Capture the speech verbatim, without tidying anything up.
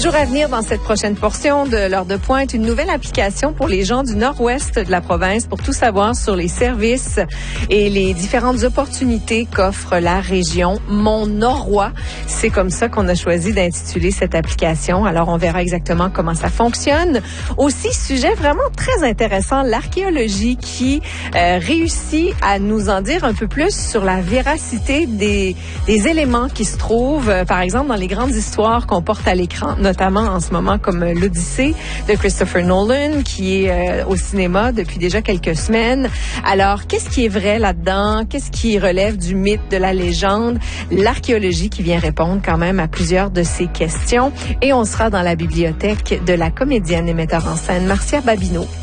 Toujours à venir dans cette prochaine portion de l'heure de pointe, une nouvelle application pour les gens du nord-ouest de la province pour tout savoir sur les services et les différentes opportunités qu'offre la région Mont-Noroît. C'est comme ça qu'on a choisi d'intituler cette application. Alors, on verra exactement comment ça fonctionne. Aussi, sujet vraiment très intéressant, l'archéologie qui euh, réussit à nous en dire un peu plus sur la véracité des, des éléments qui se trouvent, euh, par exemple, dans les grandes histoires qu'on porte à l'écran, notamment en ce moment comme l'Odyssée de Christopher Nolan, qui est euh, au cinéma depuis déjà quelques semaines. Alors, qu'est-ce qui est vrai là-dedans? Qu'est-ce qui relève du mythe, de la légende? L'archéologie qui vient répondre quand même à plusieurs de ces questions. Et on sera dans la bibliothèque de la comédienne et metteur en scène Marcia Babineau.